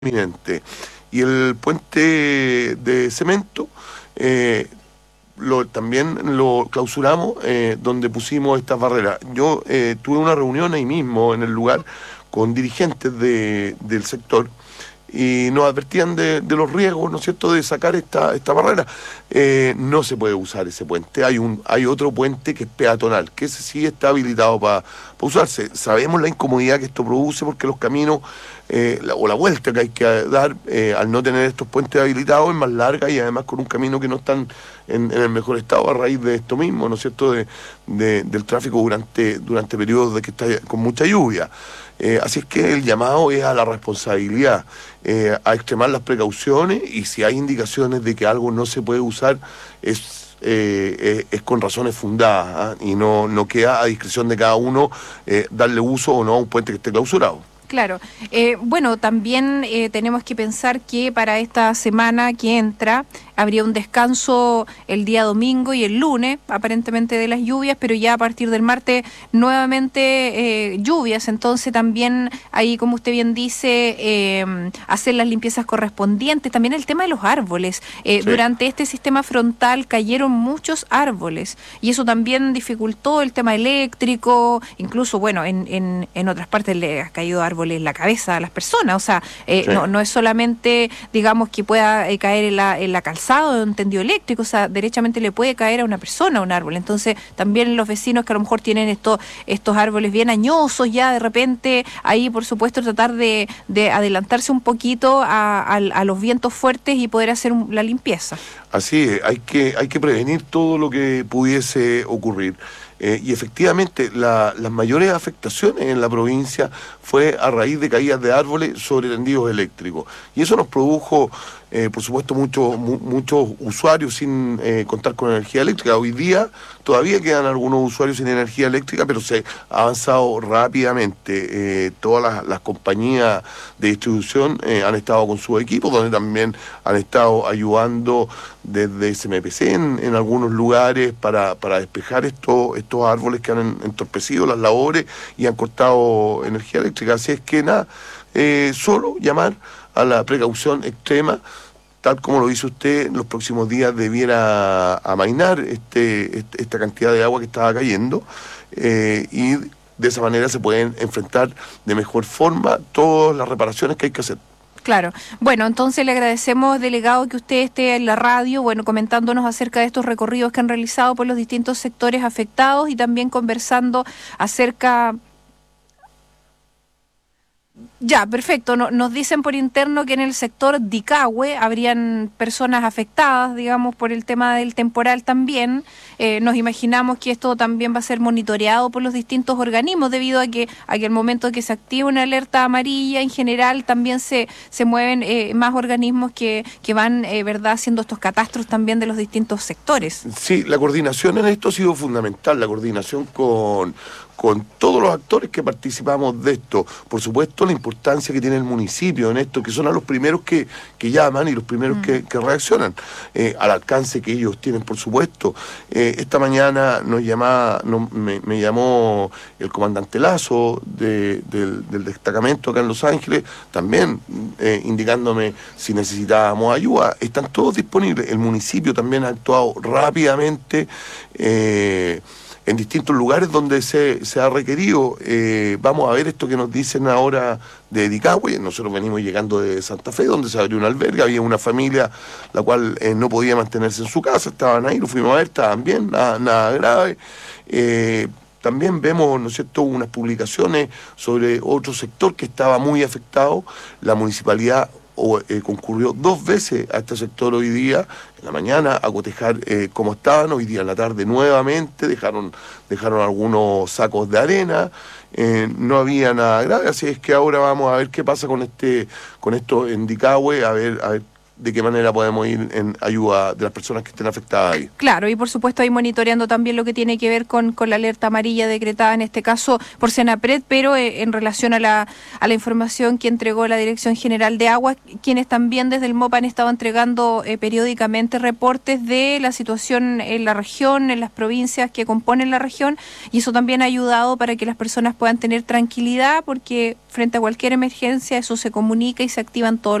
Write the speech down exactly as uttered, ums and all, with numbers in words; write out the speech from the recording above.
inminente. Y el puente de cemento eh, lo, también lo clausuramos, eh, donde pusimos estas barreras. Yo eh, tuve una reunión ahí mismo en el lugar con dirigentes de, del sector y nos advertían de, de los riesgos, ¿no es cierto?, de sacar esta, esta barrera. Eh, no se puede usar ese puente. Hay un hay otro puente que es peatonal, que ese sí está habilitado para pa usarse. Sabemos la incomodidad que esto produce porque los caminos, eh, la, o la vuelta que hay que dar eh, al no tener estos puentes habilitados es más larga y además con un camino que no están en, en el mejor estado a raíz de esto mismo, ¿no es cierto?, de, de, del tráfico durante, durante periodos de que está con mucha lluvia. Eh, así es que el llamado es a la responsabilidad, eh, a extremar las precauciones, y si hay indicaciones de que algo no se puede usar, es, eh, eh, es con razones fundadas, ¿eh? Y no, no queda a discreción de cada uno eh, darle uso o no a un puente que esté clausurado. Claro. Eh, bueno, también eh, tenemos que pensar que para esta semana que entra habría un descanso el día domingo y el lunes, aparentemente de las lluvias, pero ya a partir del martes nuevamente eh, lluvias. Entonces también ahí, como usted bien dice, eh, hacer las limpiezas correspondientes. También el tema de los árboles. Eh, sí. Durante este sistema frontal cayeron muchos árboles y eso también dificultó el tema eléctrico. Incluso, bueno, en, en, en otras partes le ha caído árboles en la cabeza a las personas, o sea, eh, sí. no, no es solamente, digamos, que pueda eh, caer en la, en la calzada de un tendido eléctrico, o sea, derechamente le puede caer a una persona un árbol. Entonces, también los vecinos que a lo mejor tienen estos, estos árboles bien añosos ya de repente, ahí por supuesto tratar de, de adelantarse un poquito a, a, a los vientos fuertes y poder hacer un, la limpieza. Así es, hay que, hay que prevenir todo lo que pudiese ocurrir. Eh, y efectivamente la, las mayores afectaciones en la provincia fue a raíz de caídas de árboles sobre tendidos eléctricos. Y eso nos produjo, eh, por supuesto, mucho, mu muchos usuarios sin eh, contar con energía eléctrica. Hoy día todavía quedan algunos usuarios sin energía eléctrica, pero se ha avanzado rápidamente. Eh, todas las, las compañías de distribución eh, han estado con sus equipos, donde también han estado ayudando desde S M P C en, en algunos lugares para, para despejar esto, estos árboles que han entorpecido las labores y han cortado energía eléctrica. Así es que nada, eh, solo llamar a la precaución extrema, tal como lo dice usted. En los próximos días debiera amainar este, este, esta cantidad de agua que estaba cayendo, eh, y de esa manera se pueden enfrentar de mejor forma todas las reparaciones que hay que hacer. Claro. Bueno, entonces le agradecemos, delegado, que usted esté en la radio, bueno, comentándonos acerca de estos recorridos que han realizado por los distintos sectores afectados y también conversando acerca... Ya, perfecto. No, nos dicen por interno que en el sector Dicahue habrían personas afectadas, digamos, por el tema del temporal también. Eh, nos imaginamos que esto también va a ser monitoreado por los distintos organismos, debido a que, a que al momento que se activa una alerta amarilla, en general también se, se mueven eh, más organismos que, que van, eh, ¿verdad?, haciendo estos catastros también de los distintos sectores. Sí, la coordinación en esto ha sido fundamental, la coordinación con... con todos los actores que participamos de esto. Por supuesto, la importancia que tiene el municipio en esto, que son a los primeros que, que llaman y los primeros mm. que, que reaccionan, eh, al alcance que ellos tienen, por supuesto. Eh, esta mañana nos llamaba, no, me, me llamó el comandante Lazo de, del, del destacamento acá en Los Ángeles, también eh, indicándome si necesitábamos ayuda. Están todos disponibles. El municipio también ha actuado rápidamente, eh, en distintos lugares donde se, se ha requerido. Eh, vamos a ver esto que nos dicen ahora de Dicahue. Nosotros venimos llegando de Santa Fe, donde se abrió un albergue, había una familia la cual eh, no podía mantenerse en su casa, estaban ahí, lo fuimos a ver, estaban bien, nada, nada grave. Eh, También vemos, ¿no es cierto?, unas publicaciones sobre otro sector que estaba muy afectado. La municipalidad O, eh, concurrió dos veces a este sector hoy día, en la mañana, a cotejar eh, cómo estaban. Hoy día en la tarde nuevamente dejaron, dejaron algunos sacos de arena, eh, no había nada grave, así es que ahora vamos a ver qué pasa con este, con esto en Dicahue, a ver, a ver de qué manera podemos ir en ayuda de las personas que estén afectadas ahí. Claro, y por supuesto ahí monitoreando también lo que tiene que ver con, con la alerta amarilla decretada en este caso por Senapred, pero eh, en relación a la, a la información que entregó la Dirección General de Aguas, quienes también desde el MOP han estado entregando eh, periódicamente reportes de la situación en la región, en las provincias que componen la región, y eso también ha ayudado para que las personas puedan tener tranquilidad, porque frente a cualquier emergencia eso se comunica y se activan todos